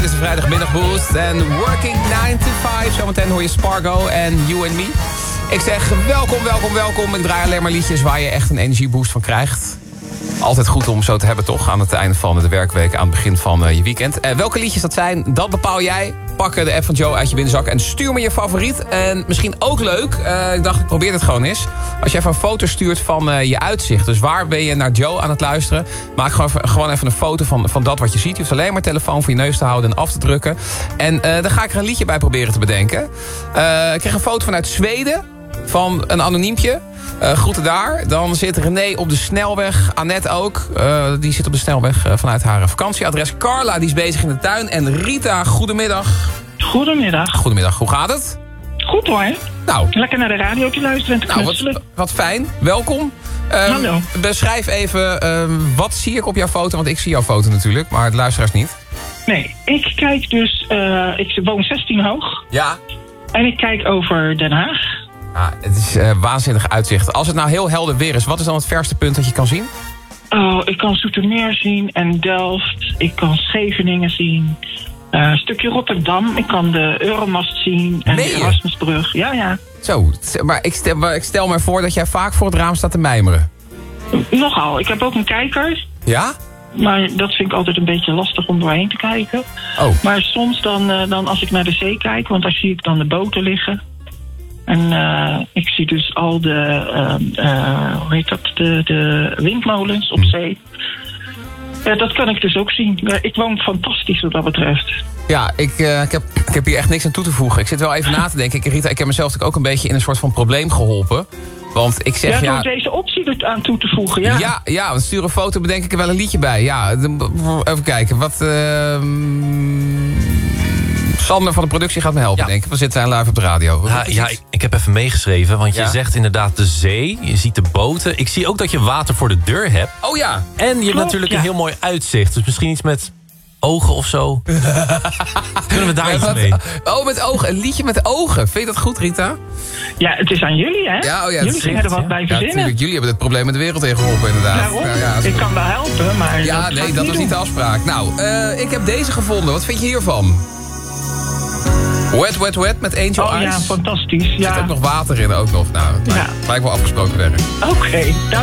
Dit is de vrijdagmiddagboost en Working 9 to 5. Zometeen hoor je Spargo en You and Me. Ik zeg welkom. Ik draai alleen maar liedjes waar je echt een energieboost van krijgt. Altijd goed om zo te hebben toch, aan het einde van de werkweek, aan het begin van je weekend. Welke liedjes dat zijn, dat bepaal jij. Pak de app van Joe uit je binnenzak en stuur me je favoriet. En misschien ook leuk, ik dacht ik probeer het gewoon eens. Als je even een foto stuurt van je uitzicht. Dus waar ben je naar Joe aan het luisteren? Maak gewoon even een foto van dat wat je ziet. Je hoeft alleen maar telefoon voor je neus te houden en af te drukken. En dan ga ik er een liedje bij proberen te bedenken. Ik kreeg een foto vanuit Zweden van een anoniempje. Groeten daar. Dan zit René op de snelweg. Annette ook. Die zit op de snelweg vanuit haar vakantieadres. Carla, die is bezig in de tuin. En Rita, goedemiddag. Goedemiddag. Hoe gaat het? Goed hoor. Nou. Lekker naar de radio te luisteren en te knutselen. Wat fijn. Welkom. Hallo. Beschrijf even, wat zie ik op jouw foto? Want ik zie jouw foto natuurlijk, maar de luisteraars niet. Nee, ik kijk dus... ik woon 16 hoog. Ja. En ik kijk over Den Haag. Ah, het is waanzinnig uitzicht. Als het nou heel helder weer is, wat is dan het verste punt dat je kan zien? Oh, ik kan Zoetermeer zien en Delft. Ik kan Scheveningen zien. Een stukje Rotterdam. Ik kan de Euromast zien. En de Erasmusbrug. Ja. Zo, maar ik stel me voor dat jij vaak voor het raam staat te mijmeren. Nogal. Ik heb ook een kijker. Ja? Maar dat vind ik altijd een beetje lastig om doorheen te kijken. Oh. Maar soms dan als ik naar de zee kijk, want daar zie ik dan de boten liggen. En ik zie dus al de windmolens op zee. Ja, dat kan ik dus ook zien. Ik woon fantastisch wat dat betreft. Ja, ik heb hier echt niks aan toe te voegen. Ik zit wel even na te denken. Rita, ik heb mezelf natuurlijk ook een beetje in een soort van probleem geholpen. Want ik zeg door deze optie er aan toe te voegen, ja. Ja, want stuur een foto, bedenk ik er wel een liedje bij. Ja, even kijken. Sander van de productie gaat me helpen, denk ik. We zitten live op de radio. Ja, ik heb even meegeschreven, want je zegt inderdaad de zee. Je ziet de boten. Ik zie ook dat je water voor de deur hebt. Oh ja. En je hebt natuurlijk een heel mooi uitzicht. Dus misschien iets met ogen of zo. Kunnen we daar iets mee? Oh, met ogen. Een liedje met ogen. Vind je dat goed, Rita? Ja, het is aan jullie, hè? Ja, jullie gingen er wat bij verzinnen. Natuurlijk. Jullie hebben het probleem met de wereld tegen geholpen, inderdaad. Daarom. Ik kan wel helpen, maar dat was niet de afspraak. Nou, ik heb deze gevonden. Wat vind je hiervan? Wet met Angel Eyes. Ja, fantastisch. Er zit ook nog water in, ook nog. Nou, lijkt wel afgesproken werk. Oké,